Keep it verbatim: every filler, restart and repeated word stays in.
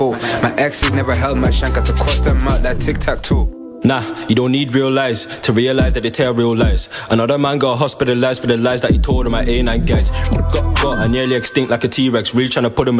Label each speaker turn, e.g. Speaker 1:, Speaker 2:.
Speaker 1: My exes never held my shank, had to cross them out like tic-tac-toe.
Speaker 2: Nah, you don't need real lies to realise that they tell real lies. Another man got hospitalised for the lies that he told on my A nine guys. Got, got, I nearly extinct like a T-Rex, really trying to put him